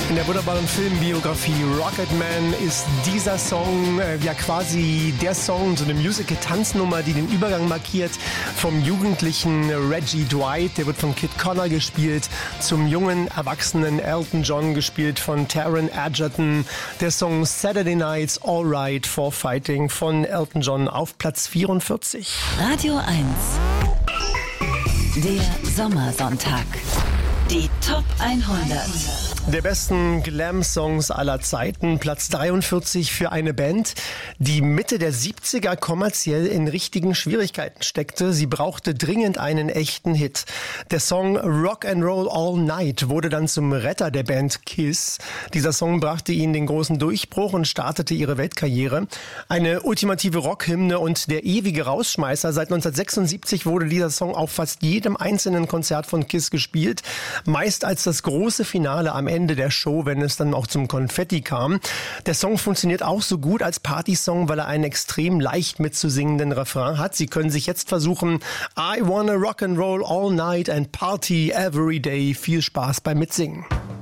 In der wunderbaren Filmbiografie Rocketman ist dieser Song ja quasi der Song, so eine Musical-Tanznummer, die den Übergang markiert vom jugendlichen Reggie Dwight, der wird von Kid Connor gespielt, zum jungen, erwachsenen Elton John, gespielt von Taron Egerton. Der Song Saturday Night's Alright for Fighting von Elton John auf Platz 44. Radio 1, der Sommersonntag. Die Top 100. Der besten Glam-Songs aller Zeiten, Platz 43 für eine Band, die Mitte der 70er kommerziell in richtigen Schwierigkeiten steckte. Sie brauchte dringend einen echten Hit. Der Song Rock and Roll All Night wurde dann zum Retter der Band Kiss. Dieser Song brachte ihnen den großen Durchbruch und startete ihre Weltkarriere. Eine ultimative Rockhymne und der ewige Rausschmeißer. Seit 1976 wurde dieser Song auf fast jedem einzelnen Konzert von Kiss gespielt. Meist als das große Finale am Ende der Show, wenn es dann auch zum Konfetti kam. Der Song funktioniert auch so gut als Partysong, weil er einen extrem leicht mitzusingenden Refrain hat. Sie können sich jetzt versuchen, I wanna rock and roll all night and party every day. Viel Spaß beim Mitsingen.